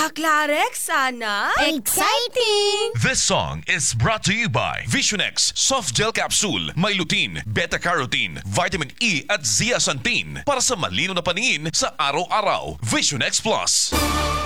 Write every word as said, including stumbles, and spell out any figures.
Baklarex, sana? Exciting! This song is brought to you by Visionex Soft Gel Capsule. May lutein, beta-carotene, vitamin E at zeaxanthin para sa malino na paningin sa araw-araw. Visionex Plus.